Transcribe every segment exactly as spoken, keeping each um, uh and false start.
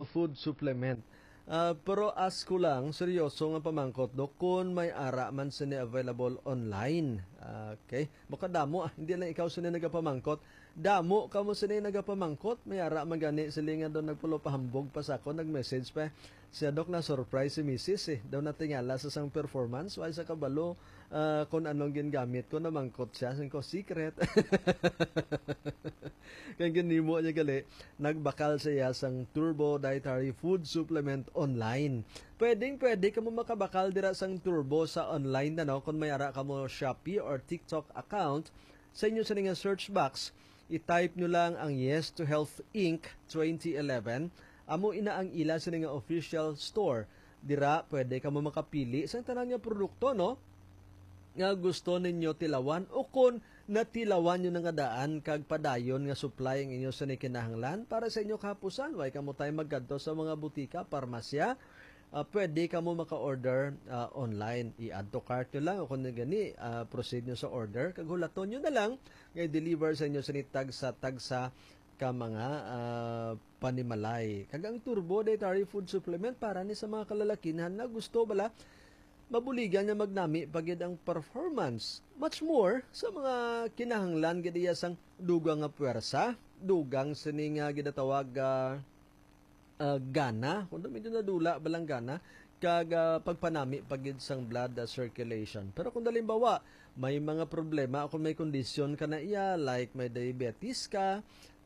food supplement. Uh, pero ask ko lang, seryoso nga pamangkot do, kung may ara man sini available online. Uh, okay? Baka damo, ah, hindi lang ikaw sini nagapamangkot. Damo, kamo sini nagapamangkot. May ara man gani, sila nga doon nagpulo pahambog pa sa ako, nag-message pa. Siya dok na surprise si Missus eh. Daw natingala sa sang performance, why sa kabalo, uh, kung anong gingamit ko, namangkot siya. Sabi ko, secret. Kaya ginimo niya gali, nagbakal siya sang Turbo Dietary Food Supplement online. Pwedeng pwede ka mo makabakal dira sang Turbo sa online na no, kung may ara ka mo Shopee or TikTok account, sa inyo sa nga search box, i-type nyo lang ang Yes to Health Incorporated twenty eleven, amo ina ang ila sa nga official store. Dira, pwede ka mo makapili sa tanan nga produkto, no? Nga gusto ninyo tilawan o kung natilawan nyo nga daan kag padayon nga supply ang inyo sa kinahanglan para sa inyo kapusan. Way ka mo tayo maggadto sa mga butika, parmasya. Uh, pwede ka mo maka-order uh, online. I-add to cart nyo lang o kung gani, uh, proceed nyo sa order. Kag hulaton nyo na lang, i-deliver sa inyo sa nitag sa tagsa ka mga uh, panimalay. Kag ang Turbo Dietary Food Supplement para ni sa mga kalalakihan na gusto bala mabuligan nga magnami pagid ang performance. Much more sa mga kinahanglan gadiya sang dugang nga puwersa, dugang sini nga gidatawag uh, uh, gana, kung medyo nadula balang gana, kag uh, pagpanami pagid sang blood uh, circulation. Pero kung dalimbawa, may mga problema kung may kondisyon ka na iya, like may diabetes ka,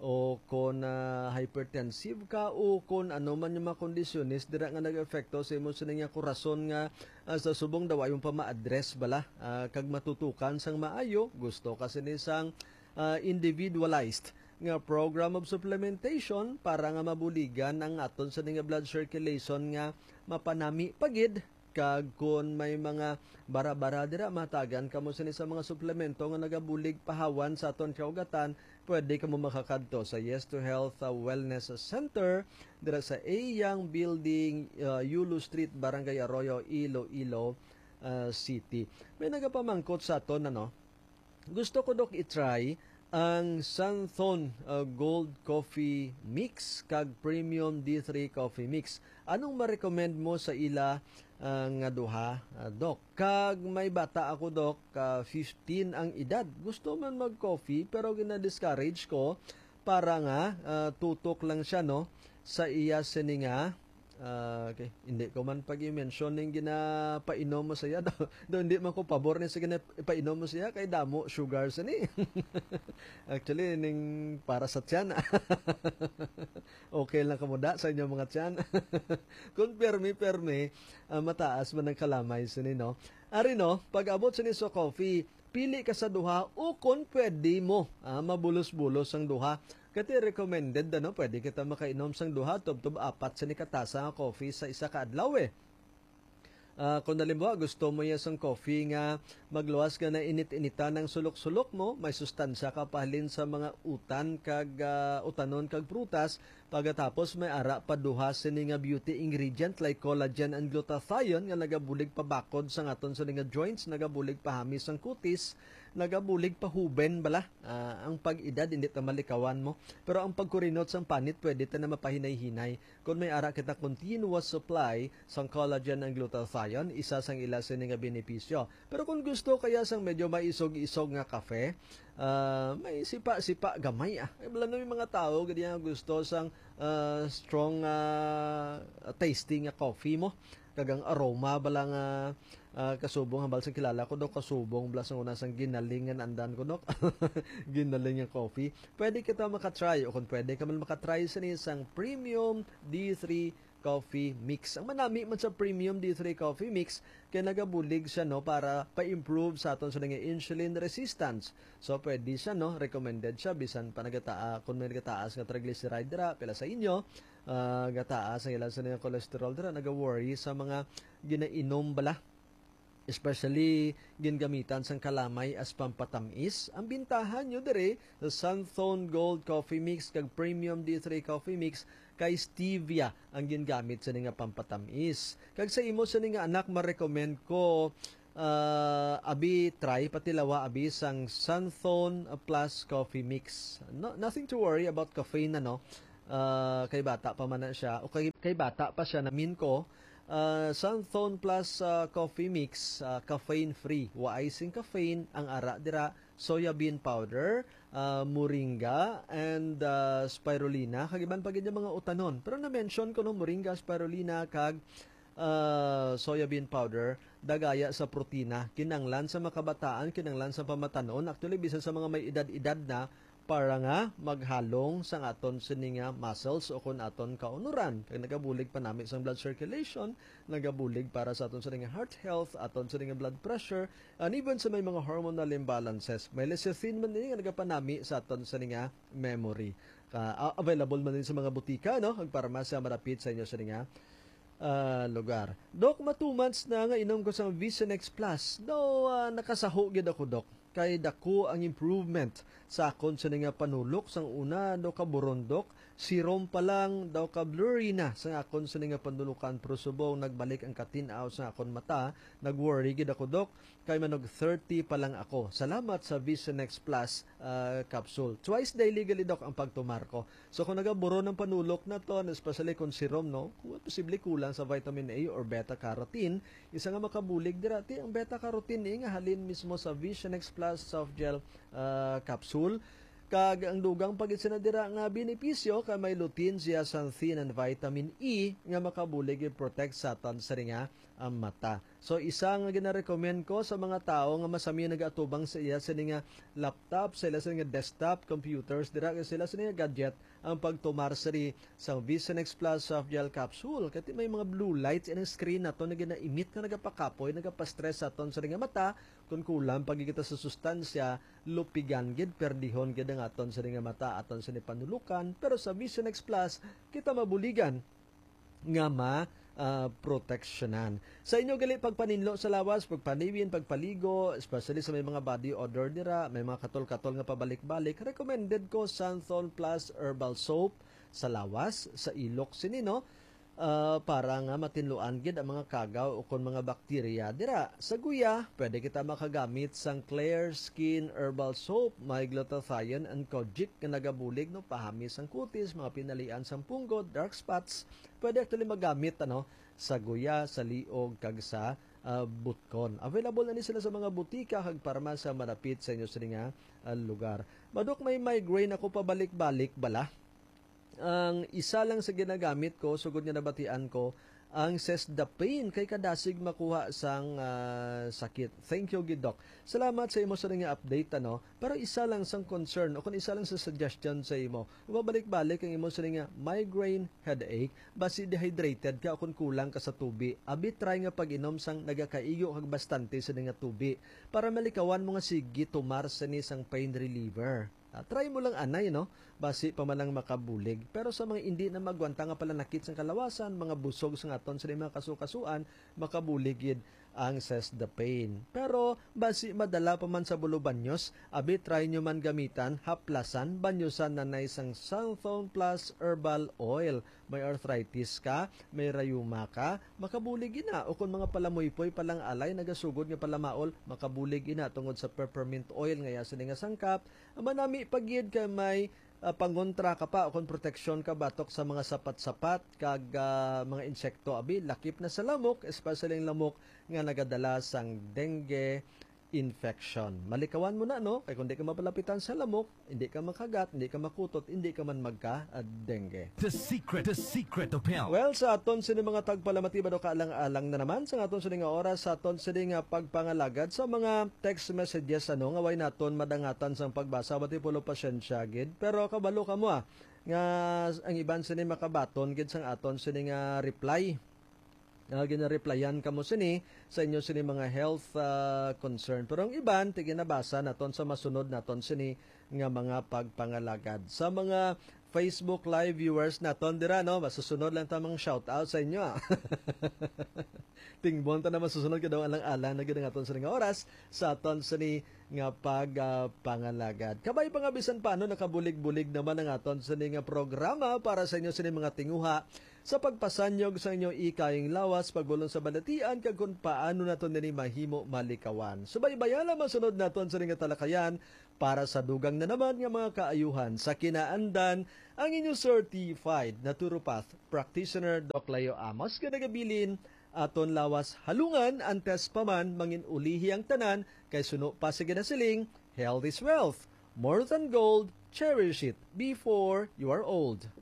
o kung uh, hypertensive ka, o kung ano man yung mga kondisyonis, dira nga nag-efekto sa imo sa nga kurason nga uh, sa subong daw yung pa ma-address bala, uh, kag matutukan sang maayo, gusto kasi ni sang uh, individualized nga program of supplementation para nga mabuligan ang aton sa nga blood circulation nga mapanami pagid. Kag kung may mga bara-bara dira matagan kamo sini sa mga suplemento nga nagabulig pahawan sa aton kaugatan, pwede kamo makakadto sa Yes to Health uh, Wellness Center dira sa Ayang Building, uh, Yulo Street, Barangay Arroyo, Iloilo uh, City. May nagapamangkot sa aton ano. Gusto ko dok i-try ang Santhon uh, Gold Coffee Mix kag Premium D three Coffee Mix. Anong ma-recommend mo sa ila uh, nga duha, uh, Dok? Kag may bata ako, Dok, uh, fifteen ang edad. Gusto man mag-coffee pero gina-discourage ko para nga uh, tutok lang siya no sa iya sini nga. Uh, okay. Hindi ko man pag i-mention ng ginapainom mo siya. Do, do, hindi man ko pabor na sa ginapainom mo siya kay damo sugar sa ni. Actually, ning para sa tiyan. Okay lang kamuda sa inyo mga tiyan. Kung permi, permi, uh, mataas man ang kalamay sa ni, no? Ari, no, pag abot sa ni so coffee, pili ka sa duha o kung pwede mo ah, mabulos-bulos ang duha. Kati recommended ano, pwede kita makainom sang duha tub-tub apat sa nikatasa nga coffee sa isa ka adlaw eh. Uh, kung halimbawa gusto mo yan sang coffee nga magluwas ka na init-inita ng sulok-sulok mo, may sustansya ka pahalin sa mga utan kag uh, utanon kag prutas, pagkatapos may ara paduha sini nga beauty ingredient like collagen and glutathione nga nagabulig pa bakod sa aton sa nga joints, nagabulig pa hamis ang kutis, nagabulig pa huben bala. Uh, ang pag-edad hindi ta malikawan mo, pero ang pagkurinot sang panit pwede ta na mapahinay-hinay kung may ara kita continuous supply sang collagen and glutathione, isa sang ila sini nga benepisyo. Pero kung gusto kaya sang medyo maisog-isog nga kafe, uh, may sipa-sipa gamay ah. Ay bala yung mga tao ganyan gusto sang uh, strong uh, tasting nga coffee mo, kagang aroma bala nga uh, kasubong hambal sa kilala ko dok, kasubong bala sa una sang ginalingan andan ko dok. Ginaling nga coffee, pwede kita makatry o kung pwede ka man makatry sa isang Premium D three Coffee Mix. Ang manami man sa Premium D three Coffee Mix kaya nagabulig siya no para pa-improve sa aton sa nga insulin resistance. So pwede siya no, recommended siya bisan pa nagataa kung may nagataas nga triglyceride dira pila sa inyo, uh, gataas ang ilan sa nga cholesterol dira, naga-worry sa mga ginainom bala, especially gingamitan sang kalamay as pampatamis. Ang bintahan nyo dire sa Santhon Gold Coffee Mix kag Premium D three Coffee Mix kay stevia ang gingamit sa nga pampatamis. Kag sa imo sa nga anak ma-recommend ko uh, abi try patilawa abi sang Santhon Plus Coffee Mix. No, nothing to worry about caffeine ano. uh, kay bata pa man na siya o kay, kay bata pa siya namin ko uh, Sunthone Plus uh, Coffee Mix, uh, caffeine free, wa icing caffeine, ang ara dira soya bean powder, uh, moringa, and uh, spirulina. Kagiban pa gid mga utanon. Pero na-mention ko no, moringa, spirulina, kag uh, soya bean powder, dagaya sa protina. Kinanglan sa makabataan, kinanglan sa pamatanon. Actually, bisan sa mga may edad-edad na, para nga maghalong sa aton sininga muscles o kung aton kaunuran. Kaya nagabulig pa namin sa blood circulation, nagabulig para sa aton sininga heart health, aton sininga blood pressure, and even sa may mga hormonal imbalances. May lecithin man din nga nagapanami sa aton sininga memory. Uh, available man din sa mga butika, no? Ang parmasya marapit sa inyo sininga uh, lugar. Dok, two months na nga inom ko sa Visionex Plus. No, uh, nakasaho gid ako, Dok. Kay dako ang improvement sa akon sa nga panulok sang una do ka burundok, sirom pa lang daw ka blurry na sa akon sa nga panulukan, pero subong nagbalik ang katinaw sa akon mata, nagworry gid ako, Dok, kay manog thirty pa lang ako. Salamat sa Visionex Plus uh, capsule. Twice daily gali, Dok, ang pagtumar ko. So kung nagaburo ng panulok na to, especially kung sirom, no, kung posible kulang sa vitamin A or beta carotene, isa nga makabulig dirati ang beta carotene eh, nga halin mismo sa Visionex Plus soft gel uh, capsule. Kag ang dugang pagit sinadira nga benepisyo kay may lutein, zeaxanthin, and vitamin E nga makabulig i-protect sa aton sa ringa ang mata. So isa nga gina-recommend ko sa mga tao nga masami nagatubang sa iya sa nga laptop, sa ila sa nga desktop computers, dira sila sa nga gadget ang pagtumar sari sa Visionex Plus soft gel capsule. Kaya may mga blue lights in ang screen nato na gina-emit nga nagapakapoy, nagapastress sa aton sa ringa mata. Kung kulang pagigita sa sustansya, lupigan gid, perdihon gid ang aton sa ringa mata, aton sa ni panulukan. Pero sa Visionex Plus, kita mabuligan nga ma uh, proteksyonan. Sa inyo gali pagpaninlo sa lawas, pagpanibin, pagpaligo, especially sa may mga body odor dira, may mga katol-katol nga pabalik-balik, recommended ko Sunthone Plus Herbal Soap sa lawas, sa ilok sinino, uh, para nga matinluan gid ang mga kagaw o kon mga bakterya dira. Sa guya, pwede kita makagamit sang Clear Skin Herbal Soap, may glutathione and kojic nga nagabulig no pahamis ang kutis, mga pinalian sang punggod, dark spots. Pwede actually magamit ano sa guya, sa liog, kag sa uh, butkon. Available na ni sila sa mga butika kag parmasya malapit sa inyo sa nga uh, lugar. Madok, may migraine ako pabalik-balik bala. Ang isa lang sa ginagamit ko, sugod nga nabatian ko, ang Cesdapine, kay kadasig makuha sang uh, sakit. Thank you, Gidok. Salamat sa imo sa nga update, ano. Pero isa lang sang concern, o kung isa lang sa suggestion sa imo, babalik-balik ang imo sa nga migraine, headache, basi dehydrated ka o kung kulang ka sa tubi. Abi try nga pag-inom sang nagakaigo kag bastante sa nga tubi para malikawan mo nga sige tumar sa ni sang pain reliever. Uh, try mo lang anay, no? Basi pa man lang makabulig. Pero sa mga hindi na magwanta nga pala nakit sa kalawasan, mga busog sa aton sa mga kasukasuan, makabuligid ang Cesdapine. Pero basi madala pa man sa bulubanyos, abi try nyo man gamitan, haplasan, banyosan na na isang Sunthone Plus Herbal Oil. May arthritis ka, may rayuma ka, makabulig ina. O kung mga palamoypoy palang alay, nagasugod nga palamaol, makabulig ina tungod sa peppermint oil ngaya sa nga sangkap. Manami pagid kay may uh, pangontra ka pa o kung proteksyon ka batok sa mga sapat-sapat kag uh, mga insekto abi lakip na sa lamok, especially ang lamok nga nagadala sang dengue infection. Malikawan mo na, no? Kaya kung di ka mapalapitan sa lamok, hindi ka makagat, hindi ka makutot, hindi ka man magka-dengue. The secret, the secret of health. Well, sa aton sini mga tagpalamatiba do kaalang-alang na naman sa aton sini nga oras, sa aton sini nga pagpangalagad sa mga text messages ano nga way naton madangatan sang pagbasa bati pulo pasyensya gid. Pero kabalo ka mo ah, nga ang iban sini makabaton gid sang aton sini nga reply. Uh, gina-replyan ka mo sini sa inyo sini mga health uh, concern. Pero ang iban, tiginabasa naton sa masunod naton sini nga mga pagpangalagad. Sa mga Facebook live viewers naton dira, no? Masusunod lang tamang shout out sa inyo. Ah. Tingbon ta na masusunod ka daw alang-alang na gina naton sini nga oras sa aton sini nga pagpangalagad. Uh, Kabay pangabisan pa no, nakabulig-bulig naman ang aton sini nga programa para sa inyo sini mga tinguha sa pagpasanyog sa inyong ikayong lawas, pagbulong sa balatian, kag kung paano nato nini mahimo malikawan. Subaybayan lang masunod naton sa ring talakayan para sa dugang na naman nga mga kaayuhan sa kinaandan ang inyong certified naturopath practitioner Doc Leo Amos nga nagabilin aton lawas halungan antes pa man mangin ulihi ang tanan kay suno pa sa ginasiling health is wealth. More than gold, cherish it before you are old.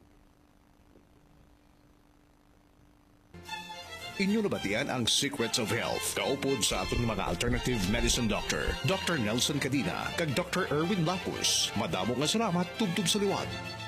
Inyo nabatian ang Secrets of Health. Kaupod sa atong mga alternative medicine doctor, Doctor Nelson Cadina, kag Doctor Erwin Lapus. Madamo nga salamat tubtub sa liwat.